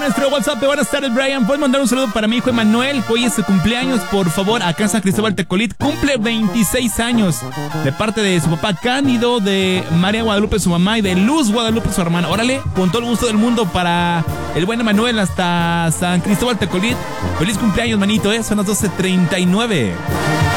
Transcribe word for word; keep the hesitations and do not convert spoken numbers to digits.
nuestro WhatsApp de buenas tardes, Brian. Puedes mandar un saludo para mi hijo Emanuel, que hoy es su cumpleaños, por favor, acá en San Cristóbal Tecolit. Cumple veintiséis años. De parte de su papá Cándido, de María Guadalupe, su mamá, y de Luz Guadalupe, su hermana. Órale, con todo el gusto del mundo para el buen Emanuel hasta San Cristóbal Tecolit. Feliz cumpleaños, manito, ¿eh? Son las doce treinta y nueve.